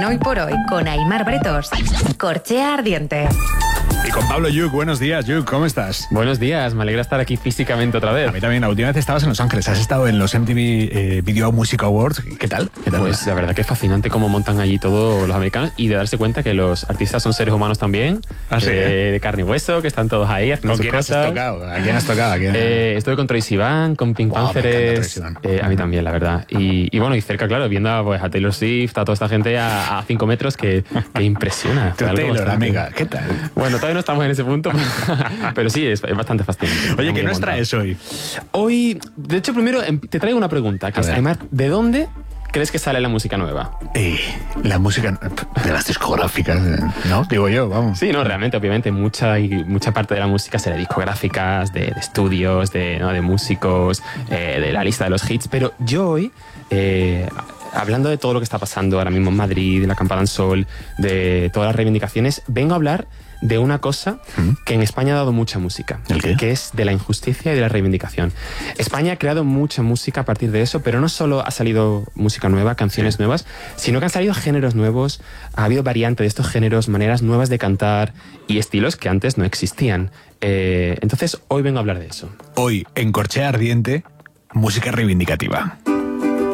En Hoy por Hoy, con Aimar Bretos, Corchea Ardiente. Y con Pablo Yuk. Buenos días, Yuk, ¿cómo estás? Buenos días, me alegra estar aquí físicamente otra vez. A mí también, la última vez estabas en Los Ángeles, has estado en los MTV Video Music Awards. ¿Qué tal? Pues la verdad que es fascinante cómo montan allí todos los americanos y de darse cuenta que los artistas son seres humanos también, de carne y hueso, que están todos ahí haciendo sus cosas. ¿A quién has tocado? Estuve con Tracy Van, con Pink Panthers, a mí también, la verdad. Y bueno, y cerca, claro, viendo a Taylor Swift, a toda esta gente a 5 metros que impresiona. Taylor, amiga, ¿qué tal? Bueno, todavía no estamos en ese punto, pero sí, es bastante fascinante. Oye, ¿qué nos traes hoy? Hoy, de hecho, primero te traigo una pregunta, que es, Aimar, ¿de dónde crees que sale la música nueva? La música de las discográficas, ¿no? Digo yo, vamos. Sí, no, realmente, obviamente, mucha parte de la música será de discográficas, de estudios, de músicos, de la lista de los hits, pero yo hoy... hablando de todo lo que está pasando ahora mismo en Madrid, de la Campa Dancehall, de todas las reivindicaciones, vengo a hablar de una cosa que en España ha dado mucha música, que es de la injusticia y de la reivindicación. España ha creado mucha música a partir de eso, pero no solo ha salido música nueva, canciones nuevas, sino que han salido géneros nuevos, ha habido variantes de estos géneros, maneras nuevas de cantar y estilos que antes no existían. Entonces, hoy vengo a hablar de eso. Hoy, en Corchea Ardiente, música reivindicativa.